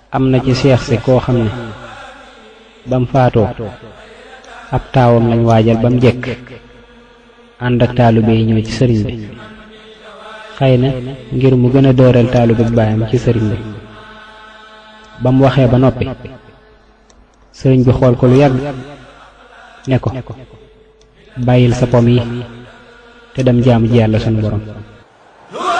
am na ci seex si koo xam ne bam faatoo ab taawam lañ waajal bam jekk ànd ak taalibe yi ñëw ci sëriñ bi xëy na ngir mu gën a dooreel taalibe baayam ci sëriñ bi bam waxee ba noppi sëriñ bi xool ko lu yàgg ne ko bàyyil sa pom yi te dem jaamu ji yàlla sunu borom